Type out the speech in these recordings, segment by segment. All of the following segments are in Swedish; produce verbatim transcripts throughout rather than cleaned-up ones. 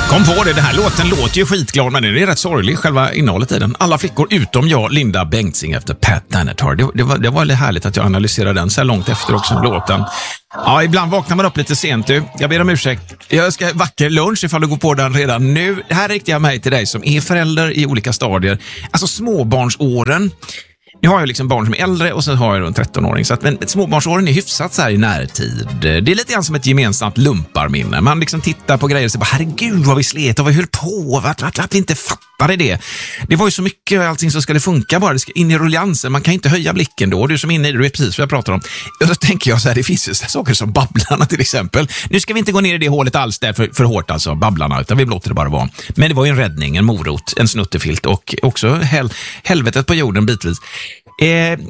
Kom på det, den här låten låter ju skitglad, men det är rätt sorglig, själva innehållet i den. Alla flickor utom jag, Linda Bengtzing efter Pat Benatar. Det, det, var, det var lite härligt att jag analyserade den så här långt efter också, låten. Ja, ibland vaknar man upp lite sent du. Jag ber om ursäkt. Jag ska vacker lunch ifall du går på den redan nu. Här riktar jag mig till dig som är förälder i olika stadier. Alltså småbarnsåren. Nu har jag liksom barn som är äldre och så har jag en tretton-åring. Så att, men småbarnsåren är hyfsat så här i närtid. Det är lite grann som ett gemensamt lumparminne. Man liksom tittar på grejer och säger, herregud vad vi slet och vad vi höll på. Att, att, att vi inte fattade det. Det var ju så mycket allting som skulle funka bara. Det ska in i rulliansen. Man kan inte höja blicken då. Du som är inne i det, du vet precis vad jag pratar om. Och så tänker jag så här, det finns ju så saker som Babblarna till exempel. Nu ska vi inte gå ner i det hålet alls där för, för hårt alltså, Babblarna, utan vi låter det bara vara. Men det var ju en räddning, en morot, en snuttefilt och också hel, helvetet på jorden bitvis. Eh,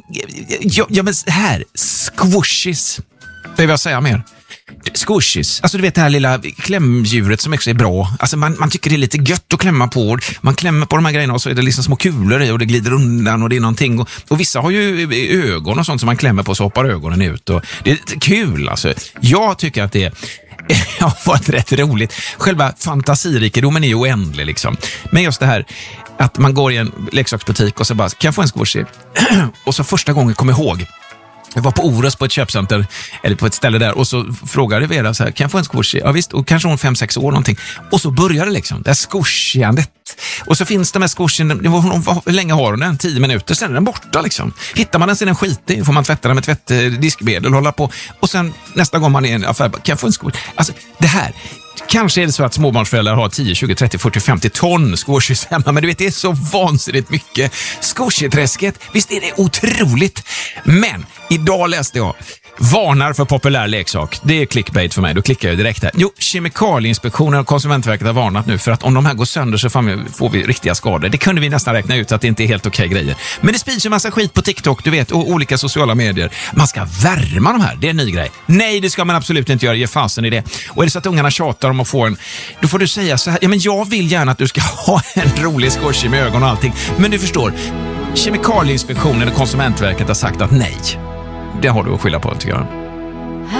ja, ja, men här, squishes. Det vill jag säga mer. Squishes, alltså du vet det här lilla klämdjuret som också är bra. Alltså man, man tycker det är lite gött att klämma på. Man klämmer på de här grejerna och så är det liksom små kulor i och det glider undan och det är någonting. Och, och vissa har ju ögon och sånt som man klämmer på så hoppar ögonen ut. Och det är kul alltså. Jag tycker att det är ja, varit rätt roligt. Själva fantasirikedomen är ju oändlig liksom. Men just det här att man går i en leksaksbutik och så bara, kan jag få en squishy? Och så första gången kom jag ihåg, jag var på Orust på ett köpcenter eller på ett ställe där och så frågade Vera så här, kan jag få en squishy? Ja visst, och kanske hon fem sex år någonting. Och så började liksom det här squishyandet. Och så finns de här squishyn, hur länge har hon den? tio minuter, sen är den borta liksom. Hittar man den så är den skitig, får man tvätta den med tvättdiskmedel och hålla på. Och sen nästa gång man är i en affär, kan jag få en squishy? Alltså det här, kanske är det så att småbarnsföräldrar har tio, tjugo, trettio, fyrtio, femtio ton squishes hemma, men du vet det är så vansinnigt mycket. Squishy-träsket, visst är det otroligt. Men idag läste jag varnar för populär leksak. Det är clickbait för mig, då klickar jag direkt här. Jo, Kemikalieinspektionen och Konsumentverket har varnat nu för att om de här går sönder så får vi riktiga skador. Det kunde vi nästan räkna ut att det inte är helt okej grejer. Men det sprids ju massa skit på TikTok, du vet, och olika sociala medier. Man ska värma de här, det är en ny grej. Nej, det ska man absolut inte göra, ge fasen i det. Och är det så att ungarna tjatar om att få en, då får du säga så här, ja men jag vill gärna att du ska ha en rolig squishy med ögon och allting. Men du förstår, Kemikalieinspektionen och Konsumentverket har sagt att nej. Det har du att skylla på, tycker jag.